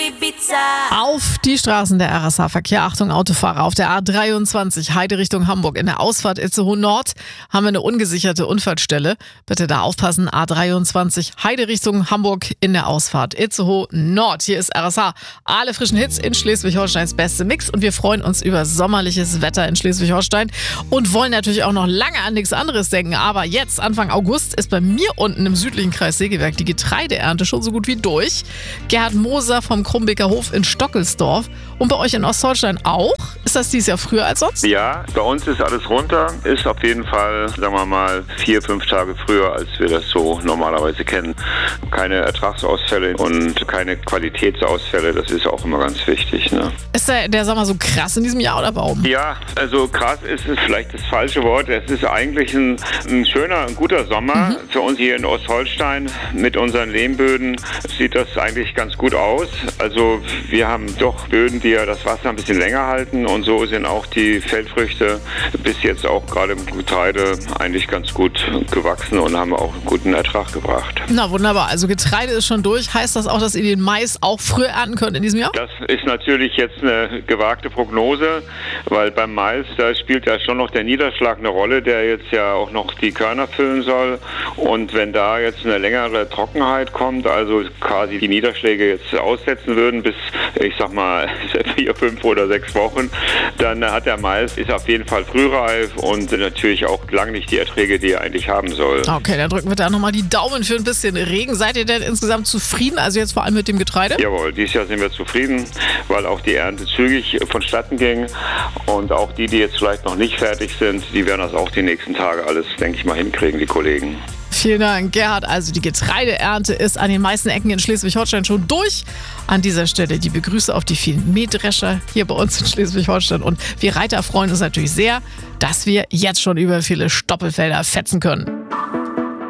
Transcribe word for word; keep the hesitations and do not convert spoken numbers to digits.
Auf die Straßen der R S H-Verkehr. Achtung, Autofahrer. Auf der A dreiundzwanzig Heide Richtung Hamburg. In der Ausfahrt Itzehoe Nord haben wir eine ungesicherte Unfallstelle. Bitte da aufpassen. A dreiundzwanzig Heide Richtung Hamburg in der Ausfahrt Itzehoe Nord. Hier ist R S H. Alle frischen Hits in Schleswig-Holsteins beste Mix. Und wir freuen uns über sommerliches Wetter in Schleswig-Holstein und wollen natürlich auch noch lange an nichts anderes denken. Aber jetzt, Anfang August, ist bei mir unten im südlichen Kreis Segeberg die Getreideernte schon so gut wie durch. Gerhard Moser vom Krumbeker Hof in Stockelsdorf. Und bei euch in Ostholstein auch? Ist das dieses Jahr früher als sonst? Ja, bei uns ist alles runter. Ist auf jeden Fall, sagen wir mal, vier, fünf Tage früher, als wir das so normalerweise kennen. Keine Ertragsausfälle und keine Qualitätsausfälle. Das ist auch immer ganz wichtig. Ne? Ist der, der Sommer so krass in diesem Jahr oder warum? Ja, also krass ist es vielleicht das falsche Wort. Es ist eigentlich ein, ein schöner, ein guter Sommer. Mhm. Für uns hier in Ostholstein mit unseren Lehmböden sieht das eigentlich ganz gut aus. Also wir haben doch Böden, die ja das Wasser ein bisschen länger halten und so sind auch die Feldfrüchte bis jetzt auch gerade im Getreide eigentlich ganz gut gewachsen und haben auch einen guten Ertrag gebracht. Na wunderbar, also Getreide ist schon durch. Heißt das auch, dass ihr den Mais auch früher ernten könnt in diesem Jahr? Das ist natürlich jetzt eine gewagte Prognose, weil beim Mais, da spielt ja schon noch der Niederschlag eine Rolle, der jetzt ja auch noch die Körner füllen soll. Und wenn da jetzt eine längere Trockenheit kommt, also quasi die Niederschläge jetzt aussetzen würden bis, ich sag mal, vier, fünf oder sechs Wochen, dann hat der Mais, ist auf jeden Fall frühreif und natürlich auch lang nicht die Erträge, die er eigentlich haben soll. Okay, dann drücken wir da nochmal die Daumen für ein bisschen Regen. Seid ihr denn insgesamt zufrieden, also jetzt vor allem mit dem Getreide? Jawohl, dieses Jahr sind wir zufrieden, weil auch die Ernte zügig vonstatten ging und auch die, die jetzt vielleicht noch nicht fertig sind, die werden das auch die nächsten Tage alles, denke ich mal, hinkriegen, die Kollegen. Vielen Dank, Gerhard. Also die Getreideernte ist an den meisten Ecken in Schleswig-Holstein schon durch. An dieser Stelle die Begrüße auf die vielen Mähdrescher hier bei uns in Schleswig-Holstein. Und wir Reiter freuen uns natürlich sehr, dass wir jetzt schon über viele Stoppelfelder fetzen können.